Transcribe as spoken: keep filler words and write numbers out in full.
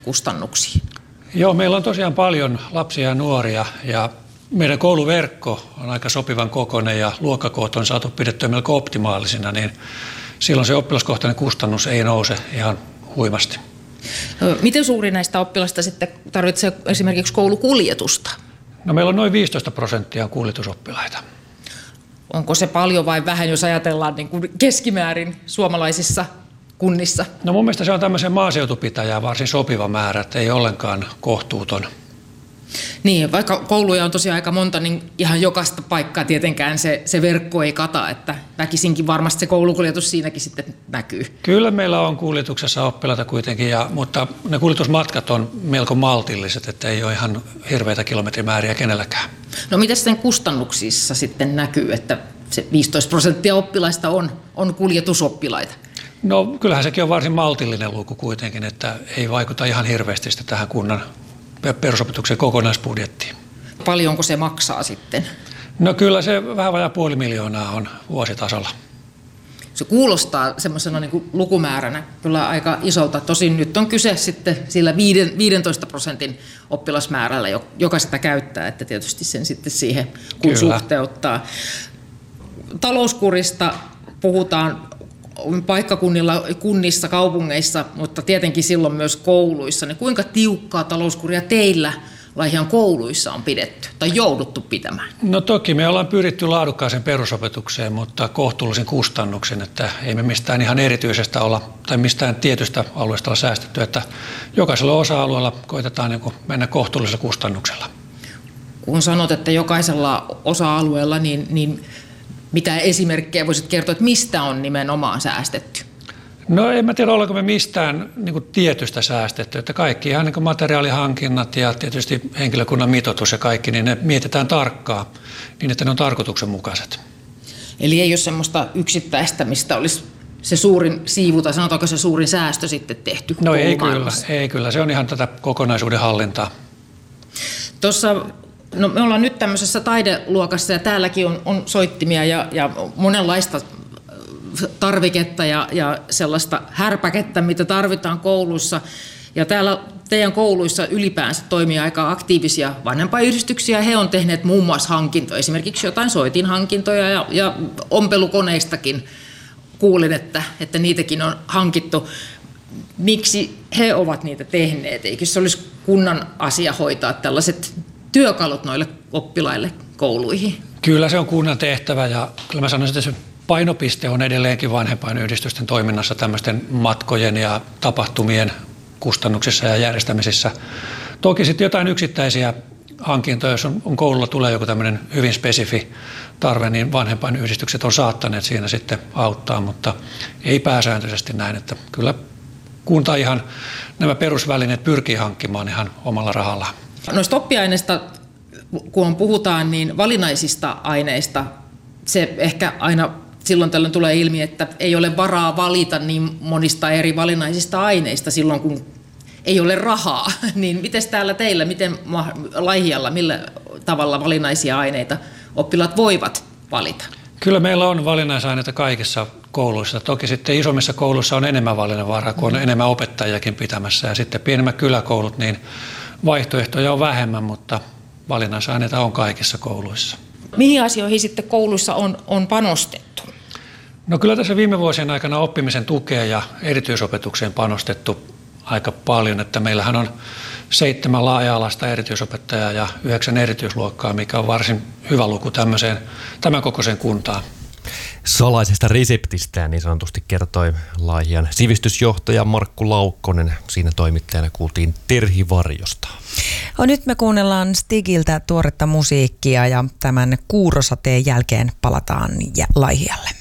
kustannuksiin? Joo, meillä on tosiaan paljon lapsia ja nuoria ja meidän kouluverkko on aika sopivan kokoinen ja luokkakoot on saatu pidettyä melko optimaalisina, niin silloin se oppilaskohtainen kustannus ei nouse ihan huimasti. Miten suuri näistä oppilasta sitten tarvitsee esimerkiksi koulukuljetusta? No meillä on noin viisitoista prosenttia kuljetusoppilaita. Onko se paljon vai vähän, jos ajatellaan niin kuin keskimäärin suomalaisissa kunnissa? No mun mielestä se on tämmöisen maaseutupitäjään varsin sopiva määrä, että ei ollenkaan kohtuuton. Niin, vaikka kouluja on tosiaan aika monta, niin ihan jokaista paikkaa tietenkään se, se verkko ei kata, että väkisinkin varmasti se koulukuljetus siinäkin sitten näkyy. Kyllä meillä on kuljetuksessa oppilaita kuitenkin, ja, mutta ne kuljetusmatkat on melko maltilliset, että ei ole ihan hirveitä kilometrimääriä kenelläkään. No mitä sitten kustannuksissa sitten näkyy, että se viisitoista prosenttia oppilaista on, on kuljetusoppilaita? No kyllähän sekin on varsin maltillinen luku kuitenkin, että ei vaikuta ihan hirveästi sitä tähän kunnan perusopetuksen kokonaisbudjettiin. Paljonko se maksaa sitten? No kyllä se vähän vajaa puoli miljoonaa on vuositasolla. Se kuulostaa semmoisena niin kuin lukumääränä kyllä aika isolta. Tosin nyt on kyse sitten sillä viidentoista prosentin oppilasmäärällä, joka sitä käyttää, että tietysti sen sitten siihen kun kyllä suhteuttaa. Talouskurista puhutaan paikkakunnilla, kunnissa, kaupungeissa, mutta tietenkin silloin myös kouluissa. Niin kuinka tiukkaa talouskuria teillä Laihian kouluissa on pidetty tai jouduttu pitämään? No toki me ollaan pyritty laadukkaaseen perusopetukseen, mutta kohtuullisen kustannuksen, että ei me mistään ihan erityisestä olla tai mistään tietystä alueesta olla säästetty, että jokaisella osa-alueella koitetaan niin kuin mennä kohtuullisella kustannuksella. Kun sanot, että jokaisella osa-alueella, niin, niin mitä esimerkkejä voisit kertoa, että mistä on nimenomaan säästetty? No en mä tiedä, ollaanko me mistään niin kuin tietystä säästetty, että kaikki ihan niin kuin materiaalihankinnat ja tietysti henkilökunnan mitoitus ja kaikki, niin ne mietitään tarkkaan niin, että ne on tarkoituksenmukaiset. Eli ei ole semmoista yksittäistä, mistä olisi se suurin siivu tai sanotaanko se suurin säästö sitten tehty? No ei kyllä, ei kyllä, se on ihan tätä kokonaisuuden hallintaa. Tuossa No, me ollaan nyt tämmöisessä taideluokassa ja täälläkin on, on soittimia ja, ja monenlaista tarviketta ja, ja sellaista härpäkettä, mitä tarvitaan kouluissa. Ja täällä teidän kouluissa ylipäänsä toimii aika aktiivisia vanhempaiyhdistyksiä. He on tehneet muun muassa hankintoja, esimerkiksi jotain soitinhankintoja ja, ja ompelukoneistakin kuulin, että, että niitäkin on hankittu. Miksi he ovat niitä tehneet? Eikö se olisi kunnan asia hoitaa tällaiset työkalut noille oppilaille kouluihin? Kyllä se on kunnan tehtävä ja kyllä mä sanoisin, että se painopiste on edelleenkin vanhempainyhdistysten toiminnassa tämmöisten matkojen ja tapahtumien kustannuksissa ja järjestämisissä. Toki sitten jotain yksittäisiä hankintoja, jos on, on koululla tulee joku tämmöinen hyvin spesifi tarve, niin vanhempainyhdistykset on saattaneet siinä sitten auttaa, mutta ei pääsääntöisesti näin, että kyllä kunta ihan nämä perusvälineet pyrkii hankkimaan ihan omalla rahallaan. Noista oppiaineista, kun puhutaan, niin valinnaisista aineista, se ehkä aina silloin tällöin tulee ilmi, että ei ole varaa valita niin monista eri valinnaisista aineista silloin, kun ei ole rahaa. Niin miten täällä teillä, miten Laihialla, millä tavalla valinnaisia aineita oppilaat voivat valita? Kyllä meillä on valinnaisaineita kaikissa kouluissa. Toki sitten isommissa kouluissa on enemmän valinnanvaraa, kun on mm-hmm. enemmän opettajiakin pitämässä. Ja sitten pienemmät kyläkoulut, niin vaihtoehtoja on vähemmän, mutta valinnaisaineita on kaikissa kouluissa. Mihin asioihin sitten kouluissa on, on panostettu? No kyllä tässä viime vuosien aikana oppimisen tukeen ja erityisopetukseen panostettu aika paljon, että meillähän on seitsemän laaja-alaista erityisopettajaa ja yhdeksän erityisluokkaa, mikä on varsin hyvä luku tämmöiseen, tämän kokoiseen kuntaan. Salaisesta reseptistä niin sanotusti kertoi Laihian sivistysjohtaja Markku Laukkonen. Siinä toimittajana kuultiin Terhi Varjosta. No, nyt me kuunnellaan Stigiltä tuoretta musiikkia ja tämän Kuurosateen jälkeen palataan Laihialle.